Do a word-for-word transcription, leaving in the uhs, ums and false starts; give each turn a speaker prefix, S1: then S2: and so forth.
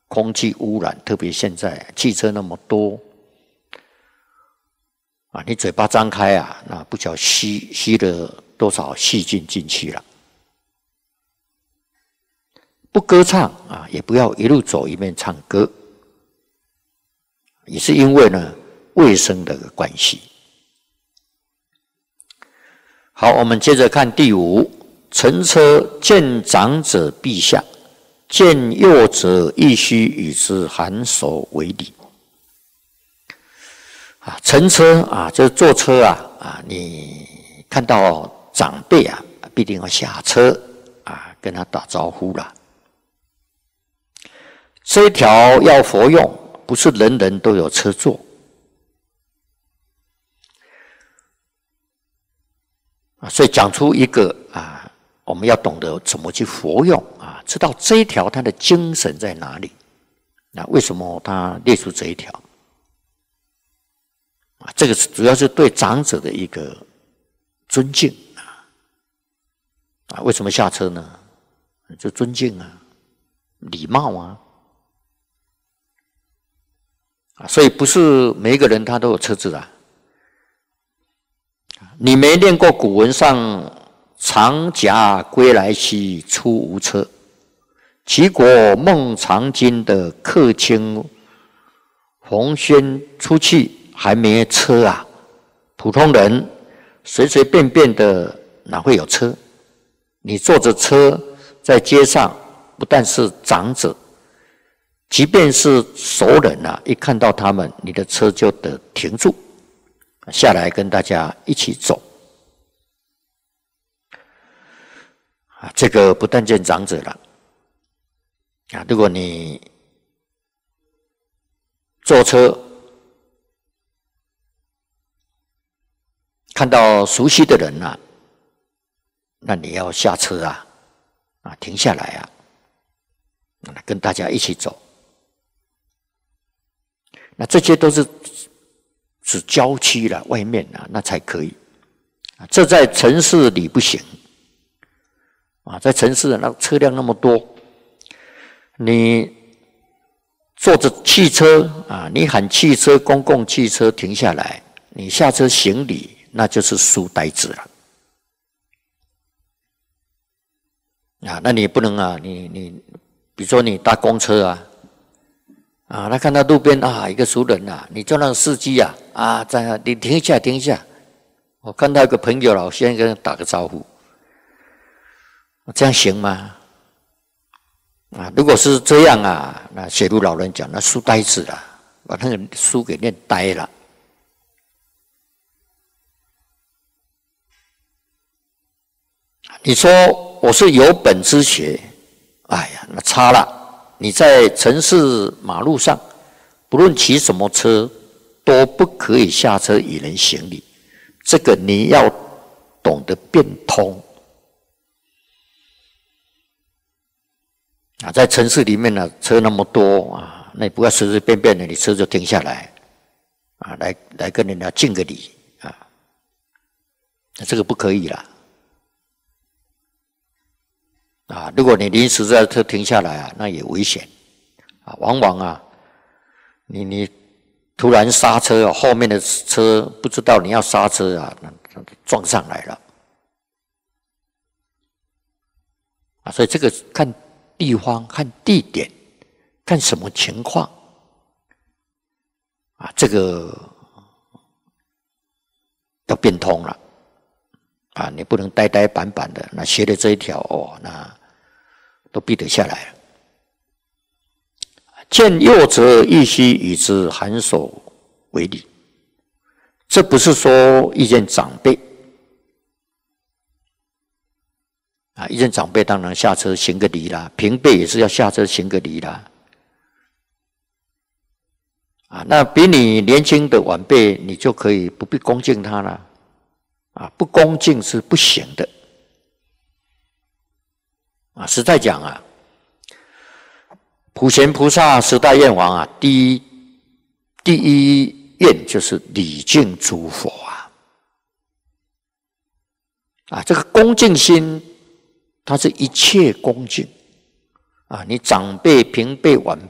S1: 空气污染，特别现在汽车那么多啊，你嘴巴张开啊，那不晓得吸吸了多少细菌进去了。不歌唱啊，也不要一路走一面唱歌，也是因为呢卫生的关系。好，我们接着看第五，乘车见长者避下，见幼者亦须与之颔首为礼。啊，乘车啊，就是坐车啊啊，你看到长辈啊，必定要下车啊，跟他打招呼啦。这一条要佛用，不是人人都有车坐。啊，所以讲出一个啊，我们要懂得怎么去佛用啊，知道这一条它的精神在哪里。那为什么他列出这一条？啊，这个主要是对长者的一个尊敬啊。啊，为什么下车呢？就尊敬啊，礼貌啊。啊，所以不是每一个人他都有车子啊。你没念过古文上长甲归来兮出无车，齐国孟尝君的客卿冯谖出去还没车啊，普通人随随便便的哪会有车？你坐着车在街上，不但是长者，即便是熟人啊，一看到他们，你的车就得停住，下来跟大家一起走。啊，这个不但见长者了啊，如果你坐车看到熟悉的人啊，那你要下车啊，啊停下来啊，跟大家一起走。那这些都是指郊区了，外面啊，那才可以。这在城市里不行啊，在城市那车辆那么多，你坐着汽车啊，你喊汽车公共汽车停下来，你下车行礼，那就是书呆子了啊。那你不能啊，你你比如说你搭公车啊。啊，他看到路边啊一个熟人啊，你叫那个司机啊啊，在你停一下，停一下。我看到一个朋友了，我先跟他打个招呼，这样行吗？啊，如果是这样啊，那写入老人讲，那书呆子了，把那个书给念呆了。你说我是有本之学，哎呀，那差了。你在城市马路上，不论骑什么车，都不可以下车与人行礼。这个你要懂得变通啊！在城市里面呢，车那么多啊，那你不要随随便便的，你车就停下来啊，来来跟人家敬个礼啊，那这个不可以啦。啊，如果你临时在车停下来啊，那也危险啊。往往啊，你你突然刹车啊，后面的车不知道你要刹车啊，撞上来了啊。所以这个看地方、看地点、看什么情况啊，这个要变通了啊。你不能呆呆板板的，那学的这一条哦，那都避得下来了。见幼者亦须与之颔首为礼，这不是说遇见长辈啊，遇见长辈当然下车行个礼啦，平辈也是要下车行个礼啦。啊，那比你年轻的晚辈，你就可以不必恭敬他了。啊，不恭敬是不行的。啊，实在讲啊，普贤菩萨十大愿王啊，第一第一愿就是礼敬诸佛啊。啊，这个恭敬心，它是一切恭敬啊，你长辈、平辈、晚